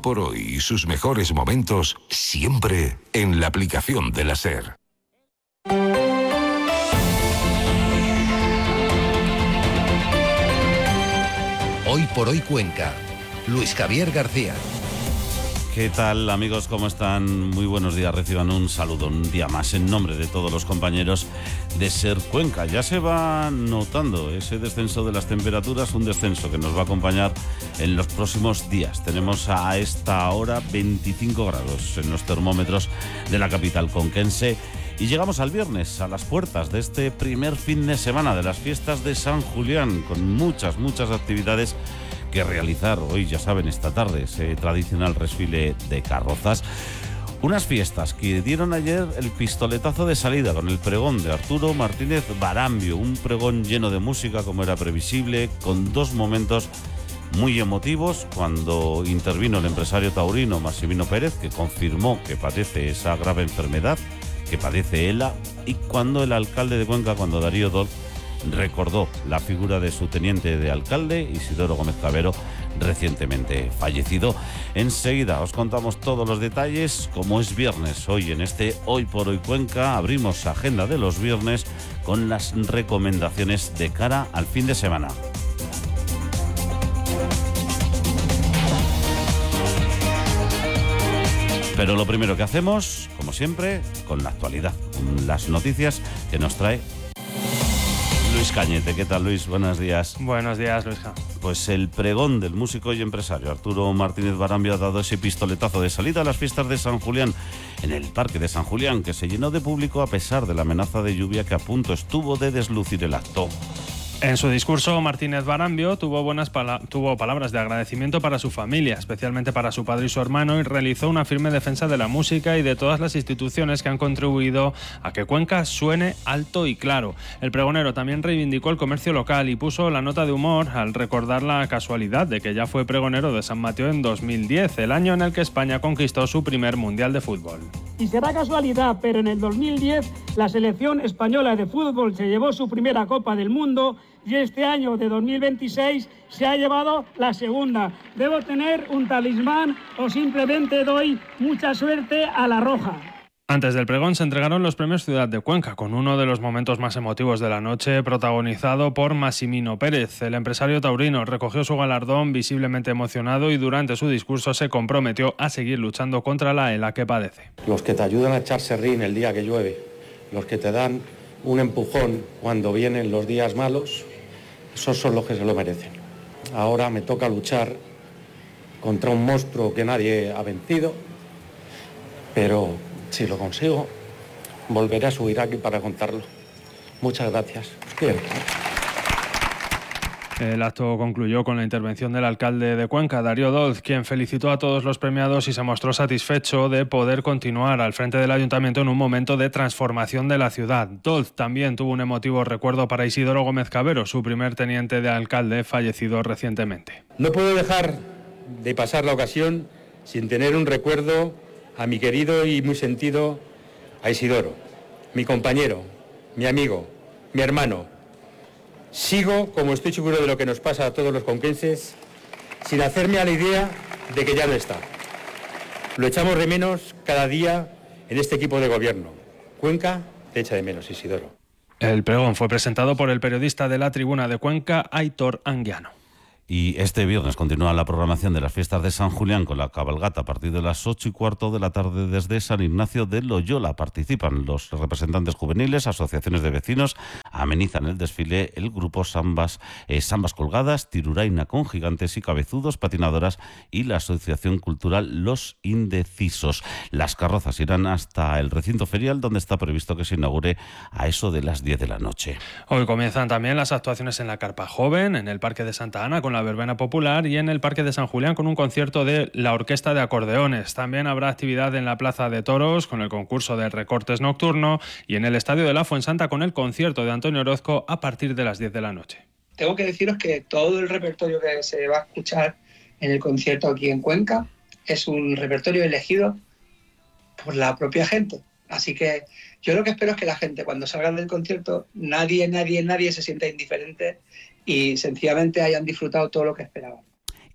por hoy y sus mejores momentos siempre en la aplicación de la SER. Hoy por hoy Cuenca. Luis Javier García. ¿Qué tal, amigos? ¿Cómo están? Muy buenos días. Reciban un saludo un día más en nombre de todos los compañeros de SER Cuenca. Ya se va notando ese descenso de las temperaturas, un descenso que nos va a acompañar en los próximos días. Tenemos a esta hora 25 grados en los termómetros de la capital conquense. Y llegamos al viernes, a las puertas de este primer fin de semana de las fiestas de San Julián, con muchas actividades que realizar hoy, ya saben, esta tarde, ese tradicional desfile de carrozas. Unas fiestas que dieron ayer el pistoletazo de salida con el pregón de Arturo Martínez Barambio, un pregón lleno de música como era previsible, con dos momentos muy emotivos, cuando intervino el empresario taurino Massimino Pérez, que confirmó que padece esa grave enfermedad que padece ELA, y cuando el alcalde de Cuenca, cuando Darío Dolt, recordó la figura de su teniente de alcalde, Isidoro Gómez Cabero, recientemente fallecido. Enseguida os contamos todos los detalles. Como es viernes, hoy en este Hoy por Hoy Cuenca abrimos agenda de los viernes con las recomendaciones de cara al fin de semana. Pero lo primero que hacemos, como siempre, con la actualidad, con las noticias que nos trae Luis Cañete. ¿Qué tal, Luis? Buenos días. Buenos días, Luisja. Pues el pregón del músico y empresario Arturo Martínez Barambio ha dado ese pistoletazo de salida a las fiestas de San Julián en el Parque de San Julián, que se llenó de público a pesar de la amenaza de lluvia que a punto estuvo de deslucir el acto. En su discurso, Martínez Barambio tuvo palabras de agradecimiento para su familia, especialmente para su padre y su hermano, y realizó una firme defensa de la música y de todas las instituciones que han contribuido a que Cuenca suene alto y claro. El pregonero también reivindicó el comercio local y puso la nota de humor al recordar la casualidad de que ya fue pregonero de San Mateo en 2010, el año en el que España conquistó su primer Mundial de Fútbol. Y será casualidad, pero en el 2010 la selección española de fútbol se llevó su primera Copa del Mundo y este año de 2026 se ha llevado la segunda. ¿Debo tener un talismán o simplemente doy mucha suerte a la roja? Antes del pregón se entregaron los premios Ciudad de Cuenca, con uno de los momentos más emotivos de la noche, protagonizado por Massimino Pérez. El empresario taurino recogió su galardón visiblemente emocionado y durante su discurso se comprometió a seguir luchando contra la ELA que padece. Los que te ayudan a echar serrín el día que llueve, los que te dan un empujón cuando vienen los días malos, esos son los que se lo merecen. Ahora me toca luchar contra un monstruo que nadie ha vencido, pero si lo consigo, volveré a subir aquí para contarlo. Muchas gracias. Os quiero. El acto concluyó con la intervención del alcalde de Cuenca, Darío Dolt, quien felicitó a todos los premiados y se mostró satisfecho de poder continuar al frente del ayuntamiento en un momento de transformación de la ciudad. Dolt también tuvo un emotivo recuerdo para Isidoro Gómez Cabero, su primer teniente de alcalde, fallecido recientemente. No puedo dejar de pasar la ocasión sin tener un recuerdo a mi querido y muy sentido a Isidoro, mi compañero, mi amigo, mi hermano. Sigo, como estoy seguro de lo que nos pasa a todos los conquenses, sin hacerme a la idea de que ya no está. Lo echamos de menos cada día en este equipo de gobierno. Cuenca te echa de menos, Isidoro. El pregón fue presentado por el periodista de La Tribuna de Cuenca, Aitor Anguiano. Y este viernes continúa la programación de las fiestas de San Julián con la cabalgata a partir de las 8:15 de la tarde desde San Ignacio de Loyola. Participan los representantes juveniles, asociaciones de vecinos, amenizan el desfile el grupo Sambas Colgadas, Tiruraina con Gigantes y Cabezudos, Patinadoras y la Asociación Cultural Los Indecisos. Las carrozas irán hasta el recinto ferial, donde está previsto que se inaugure a eso de las 10 de la noche. Hoy comienzan también las actuaciones en la Carpa Joven, en el Parque de Santa Ana con la verbena popular y en el Parque de San Julián con un concierto de la Orquesta de Acordeones. También habrá actividad en la Plaza de Toros con el concurso de recortes nocturno y en el Estadio de la Fuensanta con el concierto de Antonio Orozco a partir de las 10 de la noche. Tengo que deciros que todo el repertorio que se va a escuchar en el concierto aquí en Cuenca es un repertorio elegido por la propia gente. Así que yo lo que espero es que la gente, cuando salgan del concierto, nadie se sienta indiferente y sencillamente hayan disfrutado todo lo que esperaban.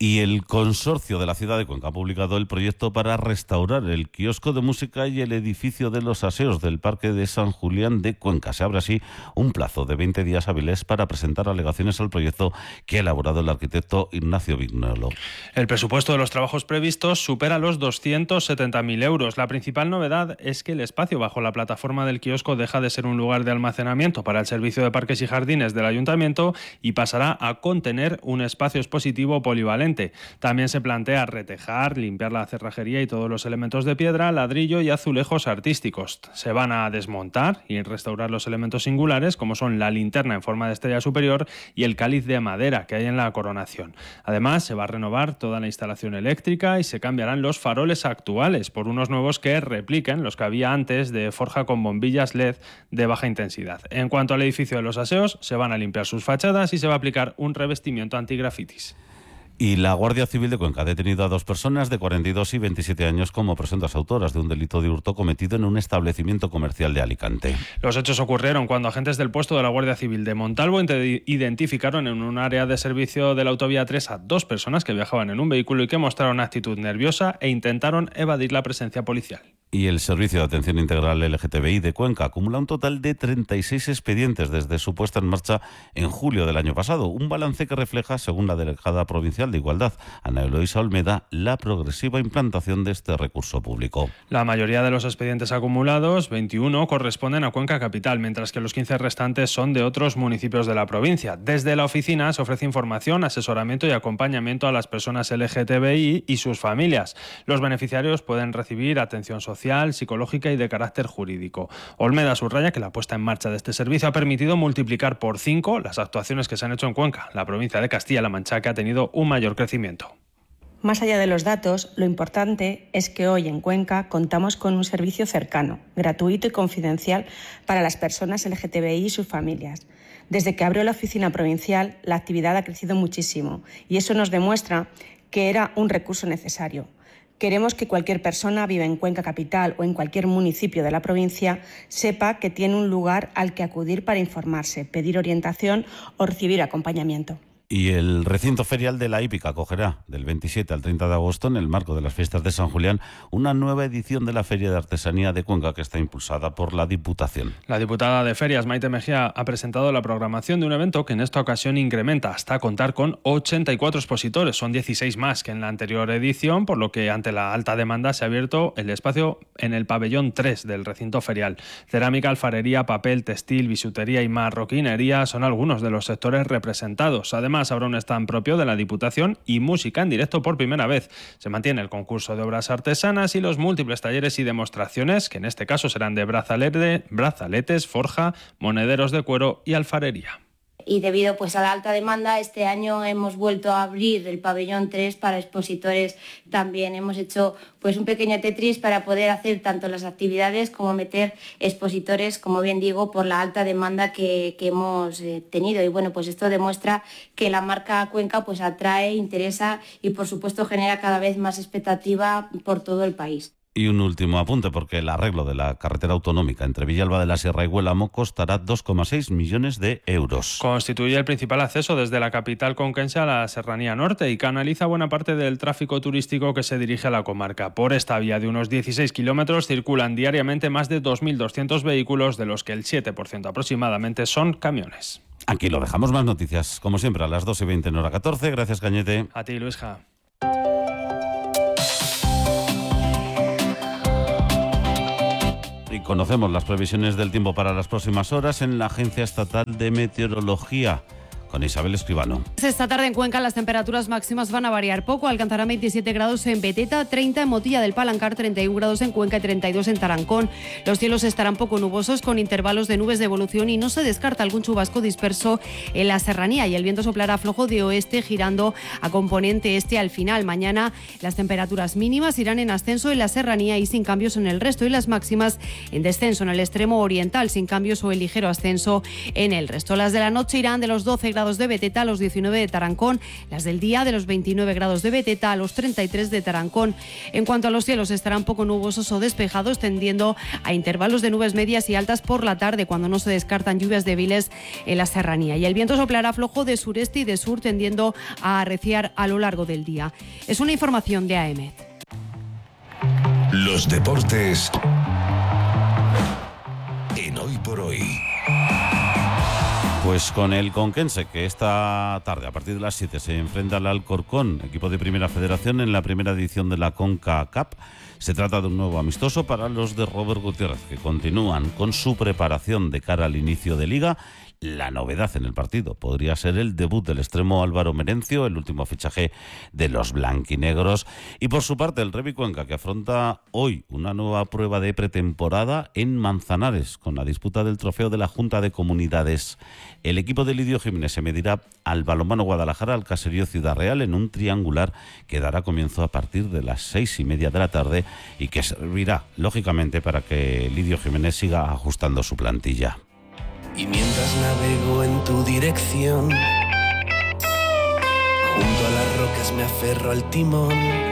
Y el consorcio de la ciudad de Cuenca ha publicado el proyecto para restaurar el kiosco de música y el edificio de los aseos del Parque de San Julián de Cuenca. Se abre así un plazo de 20 días hábiles para presentar alegaciones al proyecto que ha elaborado el arquitecto Ignacio Vignolo. El presupuesto de los trabajos previstos supera los 270.000 euros. La principal novedad es que el espacio bajo la plataforma del kiosco deja de ser un lugar de almacenamiento para el servicio de parques y jardines del ayuntamiento y pasará a contener un espacio expositivo polivalente. También se plantea retejar, limpiar la cerrajería y todos los elementos de piedra, ladrillo y azulejos artísticos. Se van a desmontar y restaurar los elementos singulares, como son la linterna en forma de estrella superior y el cáliz de madera que hay en la coronación. Además, se va a renovar toda la instalación eléctrica y se cambiarán los faroles actuales por unos nuevos que repliquen los que había antes de forja con bombillas LED de baja intensidad. En cuanto al edificio de los aseos, se van a limpiar sus fachadas y se va a aplicar un revestimiento antigrafitis. Y la Guardia Civil de Cuenca ha detenido a 2 personas de 42 y 27 años como presuntas autoras de un delito de hurto cometido en un establecimiento comercial de Alicante. Los hechos ocurrieron cuando agentes del puesto de la Guardia Civil de Montalvo identificaron en un área de servicio de la autovía 3 a 2 personas que viajaban en un vehículo y que mostraron actitud nerviosa e intentaron evadir la presencia policial. Y el Servicio de Atención Integral LGTBI de Cuenca acumula un total de 36 expedientes desde su puesta en marcha en julio del año pasado. Un balance que refleja, según la delegada provincial de Igualdad, Ana Eloísa Olmeda, la progresiva implantación de este recurso público. La mayoría de los expedientes acumulados, 21, corresponden a Cuenca Capital, mientras que los 15 restantes son de otros municipios de la provincia. Desde la oficina se ofrece información, asesoramiento y acompañamiento a las personas LGTBI y sus familias. Los beneficiarios pueden recibir atención social, psicológica y de carácter jurídico. Olmeda subraya que la puesta en marcha de este servicio ha permitido multiplicar por 5 las actuaciones que se han hecho en Cuenca, la provincia de Castilla-La Mancha, que ha tenido un mayor crecimiento. Más allá de los datos, lo importante es que hoy en Cuenca contamos con un servicio cercano, gratuito y confidencial para las personas LGTBI y sus familias. Desde que abrió la oficina provincial, la actividad ha crecido muchísimo y eso nos demuestra que era un recurso necesario. Queremos que cualquier persona, viva en Cuenca Capital o en cualquier municipio de la provincia, sepa que tiene un lugar al que acudir para informarse, pedir orientación o recibir acompañamiento. Y el recinto ferial de la Hípica acogerá del 27 al 30 de agosto, en el marco de las fiestas de San Julián, una nueva edición de la Feria de Artesanía de Cuenca que está impulsada por la Diputación. La diputada de Ferias, Maite Mejía, ha presentado la programación de un evento que en esta ocasión incrementa hasta contar con 84 expositores. Son 16 más que en la anterior edición, por lo que ante la alta demanda se ha abierto el espacio en el pabellón 3 del recinto ferial. Cerámica, alfarería, papel, textil, bisutería y marroquinería son algunos de los sectores representados. Además, habrá un stand propio de la Diputación y música en directo por primera vez. Se mantiene el concurso de obras artesanas y los múltiples talleres y demostraciones, que en este caso serán de brazaletes, forja, monederos de cuero y alfarería. Y debido a la alta demanda, este año hemos vuelto a abrir el pabellón 3 para expositores también. Hemos hecho un pequeño Tetris para poder hacer tanto las actividades como meter expositores, como bien digo, por la alta demanda que hemos tenido. Y esto demuestra que la marca Cuenca atrae, interesa y por supuesto genera cada vez más expectativa por todo el país. Y un último apunte, porque el arreglo de la carretera autonómica entre Villalba de la Sierra y Huélamo costará 2,6 millones de euros. Constituye el principal acceso desde la capital conquense a la Serranía Norte y canaliza buena parte del tráfico turístico que se dirige a la comarca. Por esta vía de unos 16 kilómetros circulan diariamente más de 2.200 vehículos, de los que el 7% aproximadamente son camiones. Aquí lo dejamos. Más noticias, como siempre, a las 2:20 en hora 14. Gracias, Cañete. A ti, Luisja. Y conocemos las previsiones del tiempo para las próximas horas en la Agencia Estatal de Meteorología, con Isabel Escribano. Esta tarde en Cuenca las temperaturas máximas van a variar poco. Alcanzarán 27 grados en Beteta, 30 en Motilla del Palancar, 31 grados en Cuenca y 32 en Tarancón. Los cielos estarán poco nubosos con intervalos de nubes de evolución y no se descarta algún chubasco disperso en la serranía, y el viento soplará flojo de oeste girando a componente este al final. Mañana las temperaturas mínimas irán en ascenso en la serranía y sin cambios en el resto, y las máximas en descenso en el extremo oriental, sin cambios o en ligero ascenso en el resto. Las de la noche irán de los 12 grados grados de Beteta a los 19 de Tarancón, las del día de los 29 grados de Beteta a los 33 de Tarancón. En cuanto a los cielos, estarán poco nubosos o despejados, tendiendo a intervalos de nubes medias y altas por la tarde, cuando no se descartan lluvias débiles en la serranía. Y el viento soplará flojo de sureste y de sur, tendiendo a arreciar a lo largo del día. Es una información de AEMET. Los deportes en Hoy por Hoy. Pues con el Conquense, que esta tarde a partir de las 7 se enfrenta al Alcorcón, equipo de Primera Federación en la primera edición de la CONCACAF. Se trata de un nuevo amistoso para los de Robert Gutiérrez, que continúan con su preparación de cara al inicio de Liga. La novedad en el partido podría ser el debut del extremo Álvaro Merencio, el último fichaje de los blanquinegros. Y por su parte el Revi Cuenca, que afronta hoy una nueva prueba de pretemporada en Manzanares, con la disputa del trofeo de la Junta de Comunidades. El equipo de Lidio Jiménez se medirá al Balonmano Guadalajara, al Caserío Ciudad Real, en un triangular que dará comienzo a partir de las 6:30 de la tarde y que servirá, lógicamente, para que Lidio Jiménez siga ajustando su plantilla. Y mientras navego en tu dirección, junto a las rocas me aferro al timón.